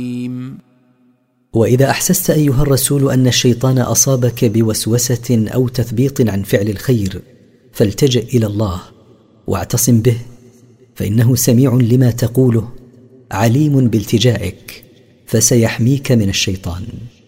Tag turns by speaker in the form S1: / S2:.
S1: وإذا أحسست أيها الرسول أن الشيطان أصابك بوسوسة أو تثبيط عن فعل الخير فالتجئ إلى الله واعتصم به، فإنه سميع لما تقوله عليم بالتجائك، فسيحميك من الشيطان.